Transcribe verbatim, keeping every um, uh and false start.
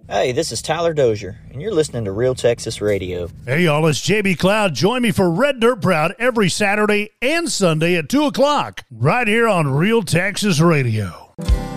Hey, this is Tyler Dozier, and you're listening to Real Texas Radio. Hey, y'all, it's J B Cloud. Join me for Red Dirt Proud every Saturday and Sunday at two o'clock, right here on Real Texas Radio.